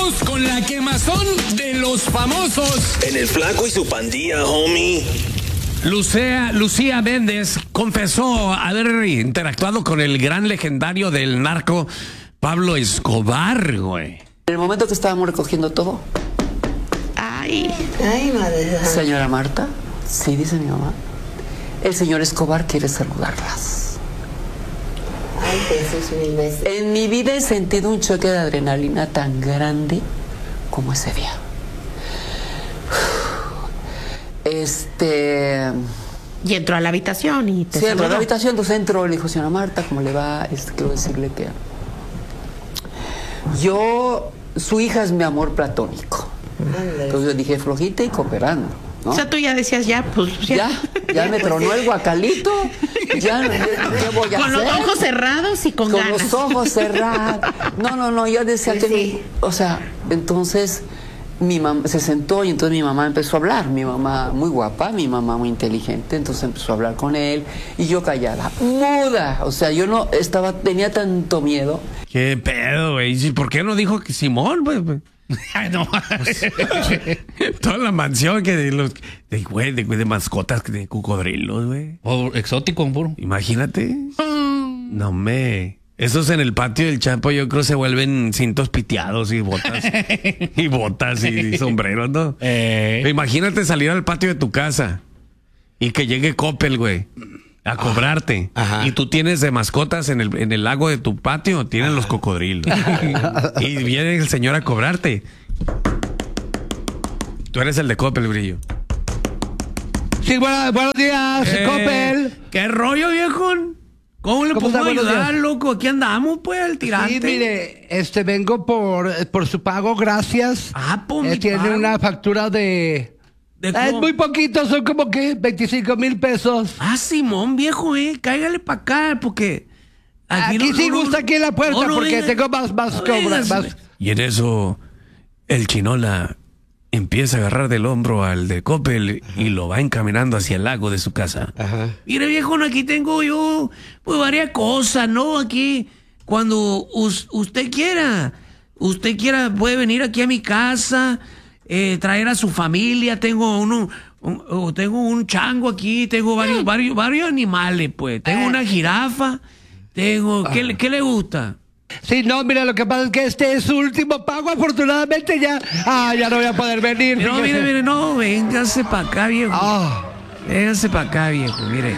Seguimos con la quemazón de los famosos. En el Flaco y su pandilla, homie. Lucía Méndez confesó haber interactuado con el gran legendario del narco, Pablo Escobar, güey. En el momento que estábamos recogiendo todo. Ay, madre. Señora Marta, sí, dice mi mamá. El señor Escobar quiere saludarlas. ay, Jesús, mil veces. En mi vida he sentido un choque de adrenalina tan grande como ese día. Y entró a la habitación y te Sí, entró a saludó. la habitación, entonces entró, le dijo, señora Marta, ¿cómo le va? Quiero decirle que su hija es mi amor platónico. Entonces yo dije, flojita y cooperando, ¿no? O sea, tú ya decías, ya, pues Ya me tronó el guacalito, ya, ¿qué voy a con hacer? los ojos cerrados y con ganas. Los ojos cerrados. No, yo decía Sí, que sí. o sea, entonces mi mamá se sentó y entonces mi mamá empezó a hablar. Mi mamá muy guapa, mi mamá muy inteligente, entonces empezó a hablar con él y yo callada, muda. O sea, yo no tenía tanto miedo. ¿Qué pedo, güey? ¿Por qué no dijo que Simón, güey? Ay, no. Toda la mansión que de mascotas, de cocodrilos, güey. O exótico, puro. Imagínate. No me. Esos en el patio del Chapo yo creo se vuelven cintos piteados y botas. Y botas y sombreros, ¿no? Imagínate salir al patio de tu casa y que llegue Coppel, güey, a cobrarte. Ajá. Y tú tienes de mascotas en el lago de tu patio, tienen los cocodrilos. Y viene el señor a cobrarte. Tú eres el de Coppel, Brillo. Sí, buenos días, Coppel. ¿Qué rollo, viejón? ¿Cómo le ¿Cómo podemos está? Buenos ayudar, días. loco? Aquí andamos, pues, al tirante. Sí, mire, vengo por su pago, gracias. Pues mi Tiene pago. una factura de... ¿De Es cómo? muy poquito, son como que 25,000 pesos. Simón, viejo, cáigale para acá, porque... Aquí sí gusta aquí en la puerta, porque venga. tengo más cobra. Véngase. Y en eso, el Chinola empieza a agarrar del hombro al de Coppel y lo va encaminando hacia el lago de su casa. Ajá. Mire, viejo, aquí tengo yo pues varias cosas, ¿no? Aquí, cuando usted quiera puede venir aquí a mi casa, traer a su familia. Tengo tengo un chango aquí, tengo varios animales, pues. Tengo una jirafa, ¿qué le gusta? Sí, no, mira, lo que pasa es que este es su último pago, afortunadamente ya no voy a poder venir. No, fíjese. mire, no, véngase para acá, viejo. Ah. Véngase para acá, viejo, mire.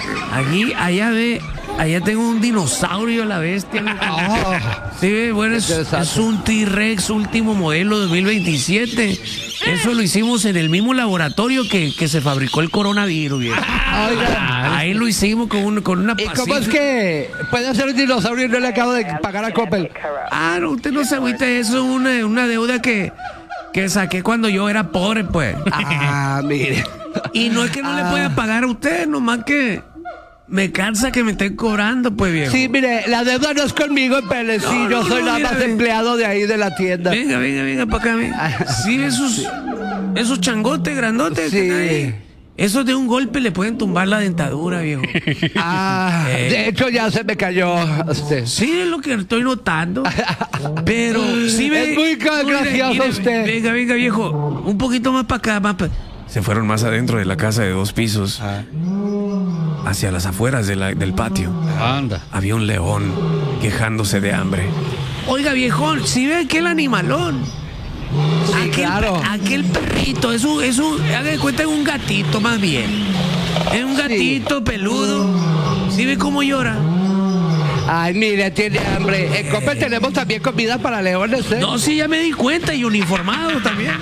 Allá tengo un dinosaurio, la bestia. Sí, ve, bueno, es un T-Rex último modelo 2027. Eso lo hicimos en el mismo laboratorio que se fabricó el coronavirus, viejo. Ahí lo hicimos con una ¿Y pasita. cómo es que puede ser un dinosaurio y no le acabo de pagar a Coppel? No, usted no se agüite, eso es una deuda que saqué cuando yo era pobre, pues. Mire. Y no es que no le pueda pagar a usted, nomás que me cansa que me estén cobrando, pues, viejo. Sí, mire, la deuda no es conmigo, Pérez. Sí, yo soy nada más empleado de ahí de la tienda. Venga para acá. Sí, esos changotes grandotes. Sí. Que están ahí, esos de un golpe le pueden tumbar la dentadura, viejo. De hecho ya se me cayó. Sí, es lo que estoy notando. Pero sí ve. Es muy gracioso mire, usted. Venga, viejo. Un poquito más para acá, Se fueron más adentro de la casa de 2 pisos. Hacia las afueras del patio. Anda. Había un león quejándose de hambre. Oiga, viejón, ¿sí ve aquel animalón? Sí, claro. Aquel perrito, haga de cuenta, es un gatito más bien. Es un gatito peludo. ¿Sí ve cómo llora? Ay, mire, tiene hambre. En Coppel tenemos también comida para leones, ¿eh? No, sí, ya me di cuenta, y uniformado también.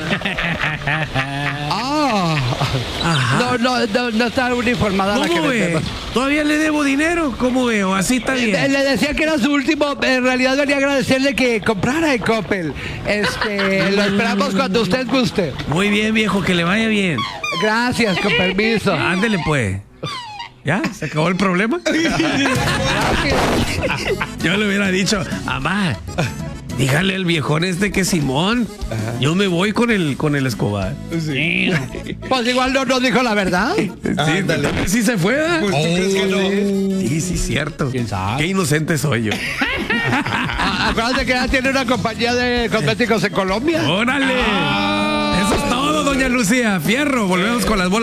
Ajá. No está uniformada la que ¿Cómo ve? vendemos. ¿Todavía le debo dinero? ¿Cómo veo? Así está bien. Le decía que era su último. En realidad venía a agradecerle que comprara en Coppel. Lo esperamos cuando usted guste. Muy bien, viejo, que le vaya bien. Gracias, con permiso. Ándele, pues. ¿Ya? ¿Se acabó el problema? Yo le hubiera dicho, mamá, dígale al viejón que Simón, yo me voy con el Escobar. Sí. Pues igual no nos dijo la verdad. Sí, sí se fue, ¿verdad? Pues, ¿tú crees que no? Sí, cierto. ¿Quién sabe? Qué inocente soy yo. Acuérdate que ya tiene una compañía de cosméticos en Colombia. ¡Órale! Eso es todo, doña Lucía. Fierro, volvemos con las bolas.